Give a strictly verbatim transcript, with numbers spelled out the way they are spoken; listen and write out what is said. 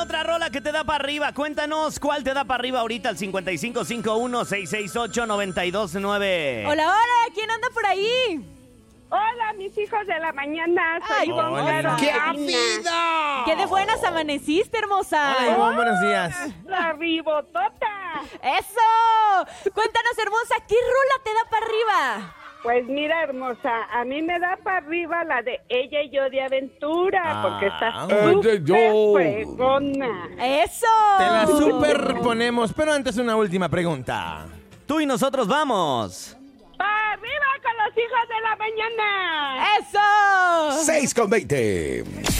otra rola que te da para arriba. Cuéntanos cuál te da para arriba ahorita al cincuenta y cinco cincuenta y uno, seiscientos sesenta y ocho, noventa y dos nueve. Hola, hola, ¿quién anda por ahí? Hola, mis hijos de la mañana. Soy Ay, Ivonne hola. Caro ¡Qué Medina. vida! ¡Qué de buenas amaneciste, hermosa! Hola, Ivonne, buenos días. La ribotota. ¡Eso! Cuéntanos, hermosa, ¿qué rola te da para arriba? Pues mira, hermosa, a mí me da para arriba la de Ella y yo de aventura, Ah. porque está Ella y súper yo. fregona. ¡Eso! Te la superponemos, pero antes una última pregunta. Tú y nosotros vamos. ¡Para arriba con los hijos de la mañana! ¡Eso! seis con veinte.